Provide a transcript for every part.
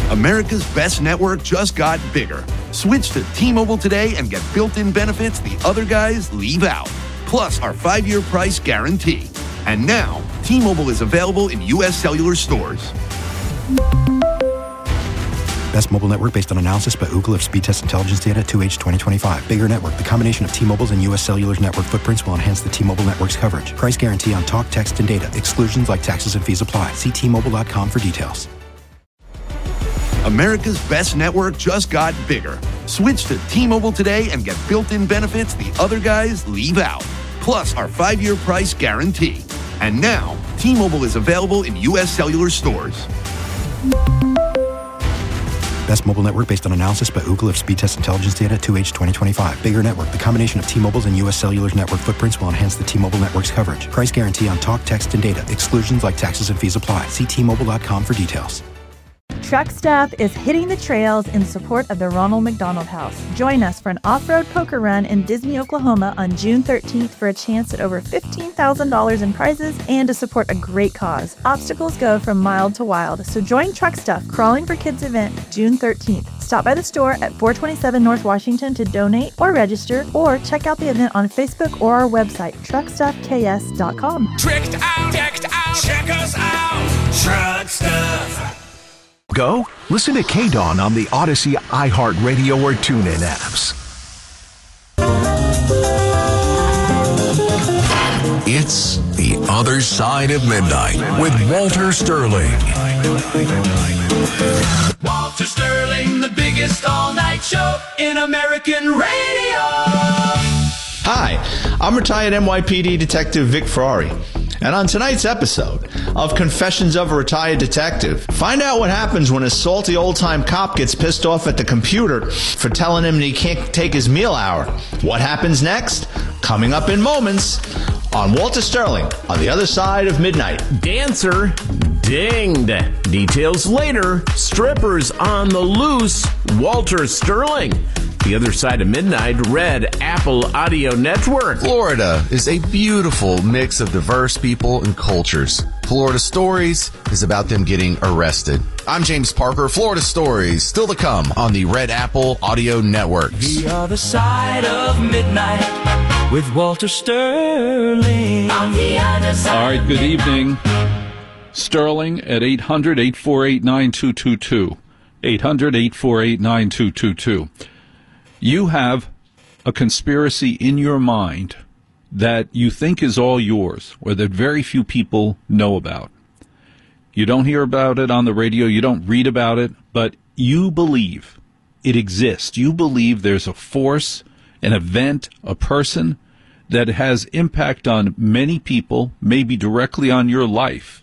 America's best network just got bigger. Switch to T-Mobile today and get built-in benefits the other guys leave out. Plus our 5-year price guarantee. And now, T-Mobile is available in U.S. cellular stores. Best mobile network based on analysis by Ookla of speed test intelligence data 2H 2025. Bigger network. The combination of T-Mobile's and U.S. Cellular's network footprints will enhance the T-Mobile network's coverage. Price guarantee on talk, text, and data. Exclusions like taxes and fees apply. See T-Mobile.com for details. America's best network just got bigger. Switch to T-Mobile today and get built-in benefits the other guys leave out. Plus our 5-year price guarantee. And now, T-Mobile is available in U.S. cellular stores. Best mobile network based on analysis by Ookla of speed test intelligence data 2H 2025. Bigger network. The combination of T-Mobile's and U.S. Cellular's network footprints will enhance the T-Mobile network's coverage. Price guarantee on talk, text, and data. Exclusions like taxes and fees apply. See T-Mobile.com for details. Truck Stop is hitting the trails in support of the Ronald McDonald House. Join us for an off-road poker run in Disney, Oklahoma on June 13th for a chance at over $15,000 in prizes and to support a great cause. Obstacles go from mild to wild, so join Truck Stop Crawling for Kids event June 13th. Stop by the store at 427 North Washington to donate or register, or check out the event on Facebook or our website, truckstuffks.com. Check us out, Truck Stuff. Go? Listen to K-Dawn on the Odyssey, iHeartRadio, or TuneIn apps. It's The Other Side of Midnight with Walter Sterling. Walter Sterling, the biggest all-night show in American radio. Hi, I'm retired NYPD Detective Vic Ferrari. And on tonight's episode of Confessions of a Retired Detective, find out what happens when a salty old-time cop gets pissed off at the computer for telling him that he can't take his meal hour. What happens next? Coming up in moments on Walter Sterling on the Other Side of Midnight. Dancer dinged. Details later. Strippers on the loose. Walter Sterling. The Other Side of Midnight, Red Apple Audio Network. Florida is a beautiful mix of diverse people and cultures. Florida Stories is about them getting arrested. I'm James Parker. Florida Stories, still to come on the Red Apple Audio Network. The Other Side of Midnight with Walter Sterling. On the other side. All right, good evening. Sterling at 800-848-9222. 800-848-9222. You have a conspiracy in your mind that you think is all yours, or that very few people know about. You don't hear about it on the radio, you don't read about it, but you believe it exists. You believe there's a force, an event, a person that has impact on many people, maybe directly on your life,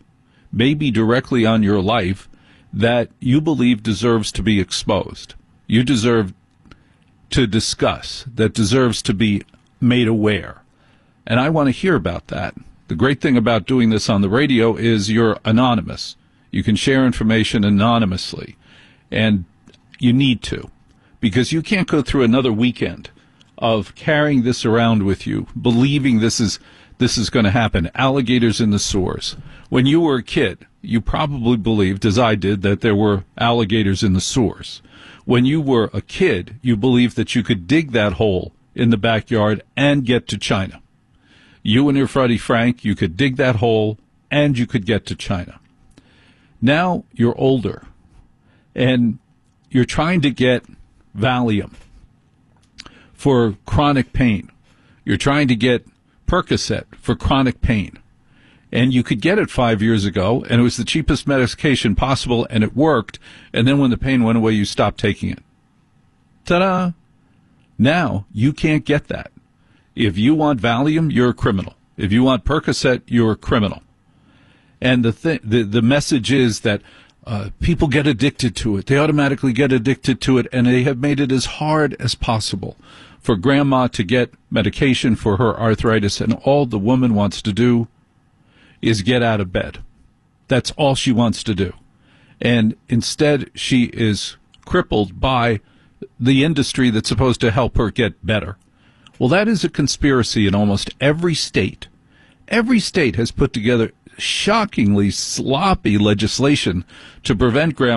that you believe deserves to be exposed. You deserve to discuss, that deserves to be made aware. And I want to hear about that. The great thing about doing this on the radio is you're anonymous. You can share information anonymously. And you need to, because you can't go through another weekend of carrying this around with you, believing this is going to happen. Alligators in the sewers. When you were a kid, you probably believed, as I did, that there were alligators in the sewers. When you were a kid, you believed that you could dig that hole in the backyard and get to China. You and your buddy Frank, you could dig that hole and you could get to China. Now you're older and you're trying to get Valium for chronic pain. You're trying to get Percocet for chronic pain. And you could get it 5 years ago, and it was the cheapest medication possible, and it worked. And then when the pain went away, you stopped taking it. Ta-da! Now, you can't get that. If you want Valium, you're a criminal. If you want Percocet, you're a criminal. And the message is that people get addicted to it. They automatically get addicted to it, and they have made it as hard as possible for grandma to get medication for her arthritis, and all the woman wants to do is get out of bed. That's all she wants to do. And instead, she is crippled by the industry that's supposed to help her get better. Well, that is a conspiracy in almost every state. Every state has put together shockingly sloppy legislation to prevent grandma